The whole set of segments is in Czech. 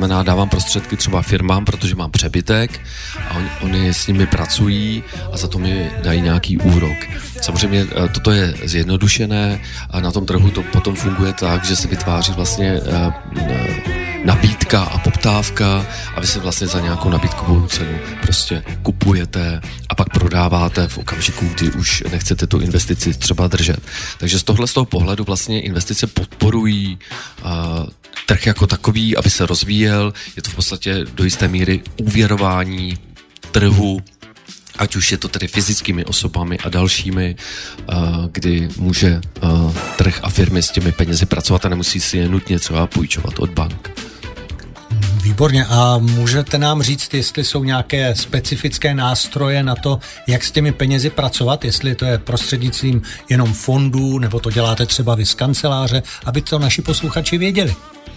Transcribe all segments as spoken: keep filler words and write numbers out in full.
znamená, dávám prostředky třeba firmám, protože mám přebytek a oni, oni s nimi pracují a za to mi dají nějaký úrok. Samozřejmě toto je zjednodušené a na tom trhu to potom funguje tak, že se vytváří vlastně nabídka a poptávka a vy se vlastně za nějakou nabídkovou cenu prostě kupujete a pak prodáváte v okamžiku, kdy už nechcete tu investici třeba držet. Takže z tohle z toho pohledu vlastně investice podporují uh, trh jako takový, aby se rozvíjel. Je to v podstatě do jisté míry úvěrování trhu, ať už je to tedy fyzickými osobami a dalšími, kdy může trh a firmy s těmi penězi pracovat a nemusí si je nutně třeba půjčovat od bank. Výborně. A můžete nám říct, jestli jsou nějaké specifické nástroje na to, jak s těmi penězi pracovat, jestli to je prostřednictvím jenom fondů, nebo to děláte třeba vy z kanceláře, aby to naši posluchači věděli?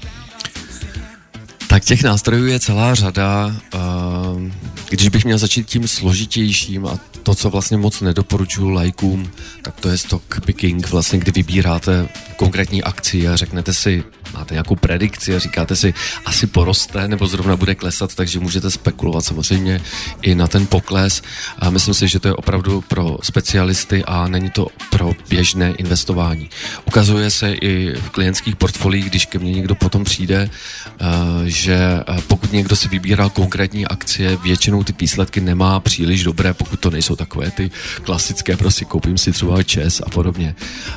Tak těch nástrojů je celá řada. Když bych měl začít tím složitějším a to, co vlastně moc nedoporučuji lajkům, tak to je stock picking, vlastně kdy vybíráte konkrétní akci a řeknete si, máte nějakou predikci a říkáte si, asi poroste nebo zrovna bude klesat, takže můžete spekulovat samozřejmě i na ten pokles. A myslím si, že to je opravdu pro specialisty a není to pro běžné investování. Ukazuje se i v klientských portfoliích, když ke mně někdo potom přijde, že pokud někdo si vybíral konkrétní akcie, většinou ty výsledky nemá příliš dobré, pokud to nejsou takové ty klasické, prostě koupím si třeba ČEZ a podobně.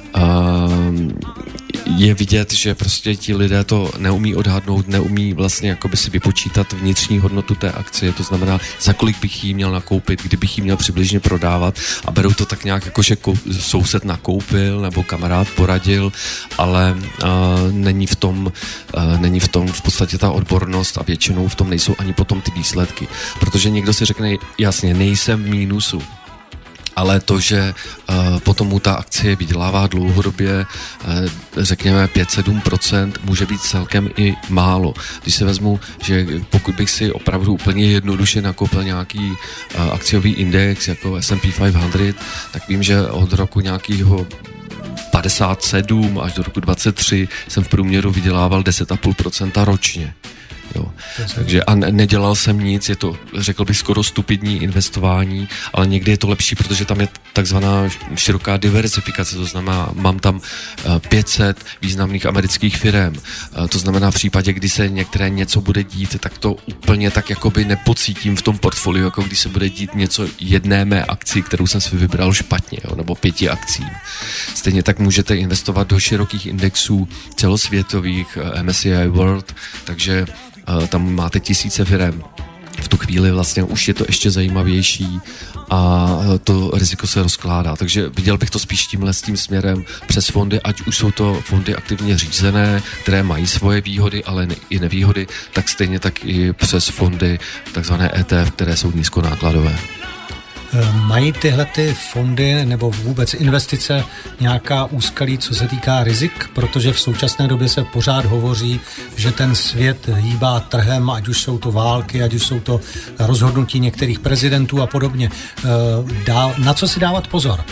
Je vidět, že prostě ti lidé to neumí odhadnout, neumí vlastně jakoby si vypočítat vnitřní hodnotu té akcie, to znamená, za kolik bych ji měl nakoupit, kdy bych ji měl přibližně prodávat a berou to tak nějak jako, že soused nakoupil nebo kamarád poradil, ale uh, není v tom, uh, není v tom v podstatě ta odbornost a většinou v tom nejsou ani potom ty výsledky, protože někdo si řekne, jasně, nejsem v mínusu, ale to, že uh, potom mu ta akcie vydělává dlouhodobě, uh, řekněme pět až sedm procent, může být celkem i málo. Když si vezmu, že pokud bych si opravdu úplně jednoduše nakoupil nějaký uh, akciový index jako S and P pět set, tak vím, že od roku nějakého padesát sedm až do roku dvacet tři jsem v průměru vydělával deset celá pět procenta ročně. Jo. Takže a nedělal jsem nic, je to, řekl bych, skoro stupidní investování, ale někdy je to lepší, protože tam je takzvaná široká diverzifikace, to znamená, mám tam pět set významných amerických firem, to znamená v případě, kdy se některé něco bude dít, tak to úplně tak jakoby nepocítím v tom portfoliu, jako když se bude dít něco jedné mé akci, kterou jsem si vybral špatně, jo, nebo pěti akcím. Stejně tak můžete investovat do širokých indexů celosvětových, M S C I World, takže tam máte tisíce firem. V tu chvíli vlastně už je to ještě zajímavější a to riziko se rozkládá. Takže viděl bych to spíš tímhle s tím směrem přes fondy, ať už jsou to fondy aktivně řízené, které mají svoje výhody, ale i nevýhody, tak stejně tak i přes fondy takzvané E T F, které jsou nízkonákladové. Mají tyhle ty fondy nebo vůbec investice nějaká úskalí, co se týká rizik? Protože v současné době se pořád hovoří, že ten svět hýbá trhem, ať už jsou to války, ať už jsou to rozhodnutí některých prezidentů a podobně. Na co si dávat pozor?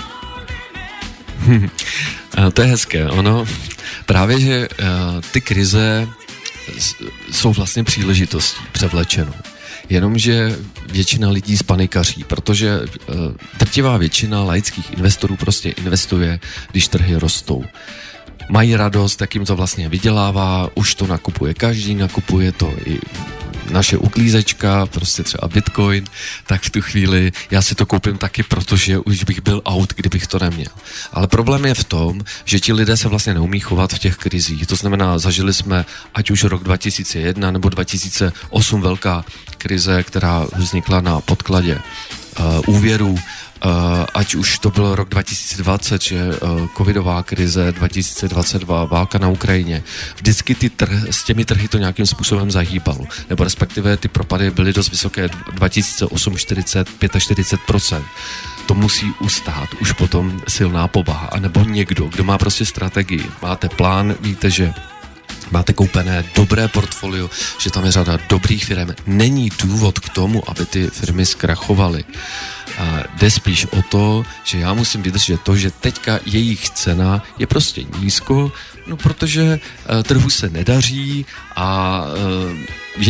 To je hezké. Ono právě, že ty krize jsou vlastně příležitostí převlečenou. Jenomže většina lidí spanikaří, protože uh, drtivá většina laických investorů prostě investuje, když trhy rostou. Mají radost, jak jim to vlastně vydělává, už to nakupuje každý, nakupuje to i naše uklízečka, prostě třeba Bitcoin, tak v tu chvíli já si to koupím taky, protože už bych byl out, kdybych to neměl. Ale problém je v tom, že ti lidé se vlastně neumí chovat v těch krizích. To znamená, zažili jsme ať už rok dva tisíce jedna nebo dva tisíce osm velká krize, která vznikla na podkladě uh, úvěrů, Uh, ať už to byl rok dva tisíce dvacet, že uh, covidová krize, dva tisíce dvacet dva, válka na Ukrajině. Vždycky ty trh, s těmi trhy to nějakým způsobem zahýbalo. Nebo respektive ty propady byly dost vysoké, dva tisíce osm čtyřicet, čtyřicet pět procent. To musí ustát už potom silná povaha. A nebo někdo, kdo má prostě strategii, máte plán, víte, že máte koupené dobré portfolio, že tam je řada dobrých firm. Není důvod k tomu, aby ty firmy zkrachovaly. A jde spíš o to, že já musím vydržet to, že teďka jejich cena je prostě nízko, no protože uh, trhu se nedaří a uh,